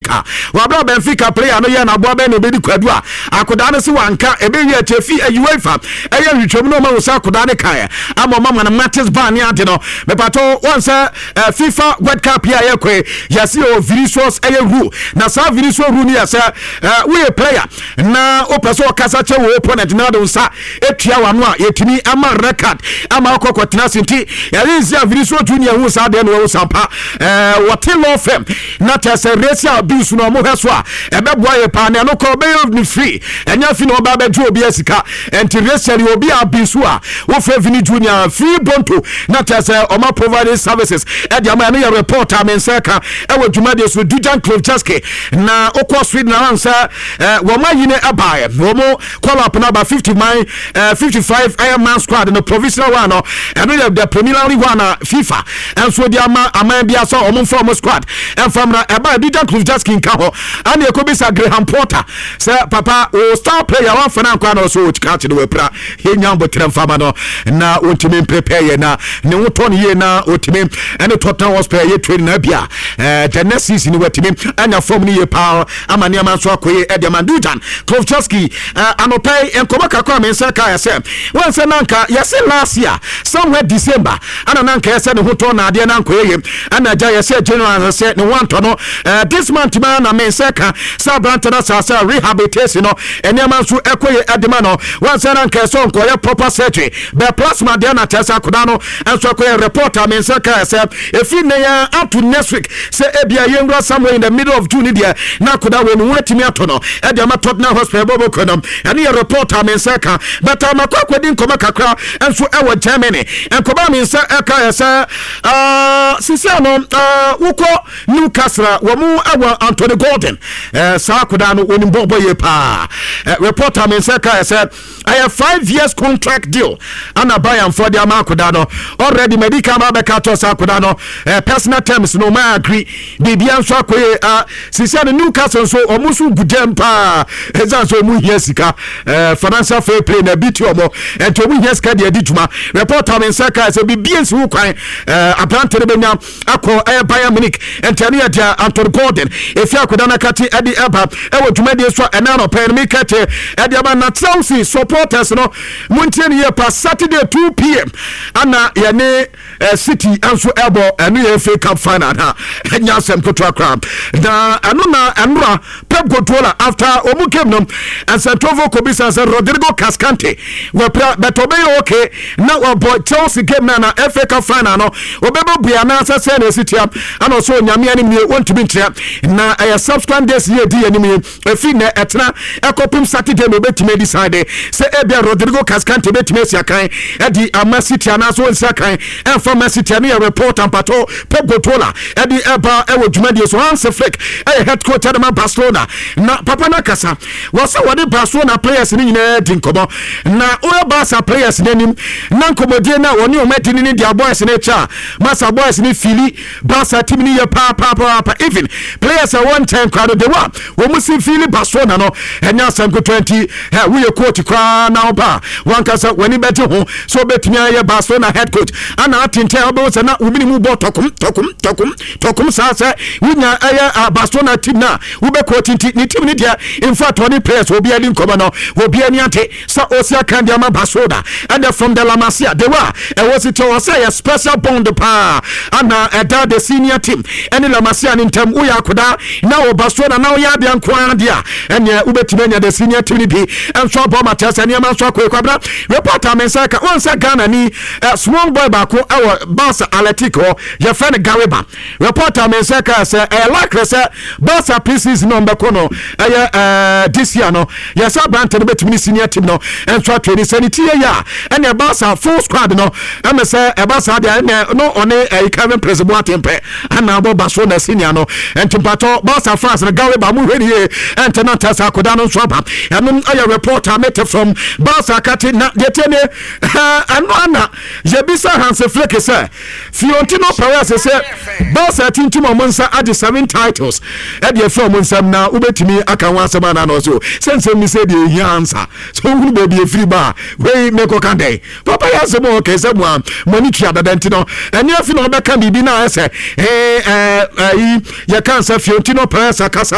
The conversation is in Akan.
Benfica wabra Benfica player no ye na boa be no be di kwadu a akoda no se wanka ebe ye chefi UEFA eye hwetwom no ma wo sa akoda ne kan ama mama na Matis ban ne ade no me pato once FIFA World Cup ya ye kwe yasi o Vinicius eye ru na sa Vinicius ru ni yasa we player na opeso kasa che wo opponent na do nsa etua wano a yetimi ama record ama okokotena sinti ya Vinicius Junior hu sa de no wo sampa wote law firm na tese racial abuse no mo hweso a ebeboa ye pa ne no ko be ni free enya fi no ba be ju obi asika enti racial obi abuse a wo fe Vini Junior free bonto na tese o ma provide services e dia ma no report amenseka e wo dwuma de so Dujan Klovchaski na okọ Sweden na ansa wo ma yine abaye wo mo call up number 55 Iron Man squad no provisional one no and the preliminary one FIFA and so the ama bia so o mo form squad and from na eba Dujan Klovchaski nka ho and e ko bisa Graham Potter say papa o star player one for na kwa no so catch the wepra he nyambo trem fama no na ontimi prepare na ne woto ne ye na otimi and Tottenham Hotspur ye train na bia the next season wetimi anya form ni ye pa ama ne ama so akoye Edman Dujan Klovchaski anopai enkoba kakwa mensa ka yase wan se nanka yase last year somewhere December ana nanka yase ne hoto na ade na nkoye ana ja yase general say ne wanto no this month man na mensa ka sa brantana sa rehabilitation no enema so ekoye Edman no wan se nanka so nkoye proper surgery be plasma de na tesa koda no enso ekoye reporter mensa ka yase efi ne ya up to next week say ebia yengra somewhere in the middle of June dia na koda we no wetimi ato no Edama Tottenham Hotspur bobo konom and your reporter mensaka but amakwedi nkoma kakra enso ewo Germany enkoba mensa eka yesa sisia no wuko Newcastle wo mu ewo Anthony Gordon sa koda no woni bobo ye pa reporter mensaka yesa I have 5 years contract deal ana Bayern for the amakoda no already medical mabeka to sa koda no personal terms no ma agree bibia nso akoye sisia no Newcastle so omusu gudem pa so mu hia sika financial fair play na biti omo ento mu hia sika de adituma reporter mensaka say bibiensi hu kwan apante benya akọ Bayern Munich entani ya Anthony Gordon efi akoda na kati edi eba ewo dwuma de so enano pen mi kate edi aba na Chelsea supporters no muntie ne pa Saturday 2 p.m. ana ya ne City anso ebo enu ye FA Cup final ha nya sem kotwa crab na anu na anura Pep Guardiola after omu came no and Santovo Kobisa said Rodrigo Cascante we but obey okay now boy Chelsea game na FA Cup final no obeba bua na say na City and also nyame ani me want to be na subsequent days here di ani me efi na etna ekopim Saturday no betime decide say ebia Rodrigo Cascante betime siakan edi ama City na so siakan and from City na report and pato Pep Guardiola edi eba ewo dwumadi so Hans Flick head coach at Barcelona na papa na kasa wasa wade Barcelona players ni nyina di nkomo na o Barca players nanim na nkomodie na woni o meti ni dia boys na cha masa boys ni fili Barca team ni ya pa even players are one time crowd they were wo musi fili Barcelona no enya sanko 20 we ye coach kwa na oba wan kasa woni beti ho so betimi ya Barcelona head coach ana atinte obo se na ubini mu bo tokum sa winya aya Barcelona team na ube coach ni team ni dia in fact one players will be in common will be any ante so Osia Kandiama Barcelona and from the La Masia they were was it was a special bond pa and the senior team and La Masia in term uya koda now Barcelona now ya dia nkwa dia and ubetimenya the senior team be and so bomber test and yaman so kwabra reporter mensaka once Ghana ni small boy bako our Barca Atletico your friend Gariba reporter mensaka say like say Barca pieces number kono this year no yes brand to betimi senior team no and so training sanity ya and the Barca full squad no am say Barca dey no on Kevin President tempe and abo Barcelona senior no and to pato Barca France na Gariba mu hwedi and tenanta sa koda no so ba and I reporter met from Barca kati na detene anwana jebisa Hans Flick say Fiorentino Perez say Barca tintum monsa add 7 titles e dey from monsam na ubetimi aka wansama na no so sense me say dey here answer so who be be free bar we make o kande papa ya se mo ke se mo money tua dadenti no eni afi no be kan bibi na say ya kan say Fiorentino Perez aka